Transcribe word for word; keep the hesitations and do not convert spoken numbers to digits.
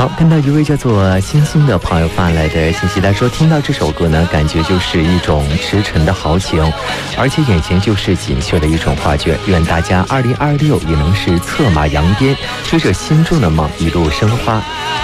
好，看到一位叫做星星的朋友发来的信息，他说听到这首歌呢，感觉就是一种驰骋的豪情，而且眼前就是锦绣的一种画卷。愿大家二零二六也能是策马扬鞭，追着心中的梦一路生花。